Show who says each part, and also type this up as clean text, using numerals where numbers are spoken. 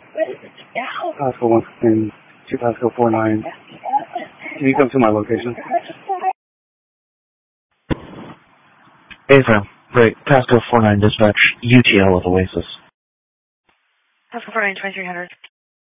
Speaker 1: Pasco 115, 2 Pasco 49. Can you come to my location?
Speaker 2: Avram, break. Pasco 49 dispatch, UTL with Oasis.
Speaker 3: Pasco 49, 2300.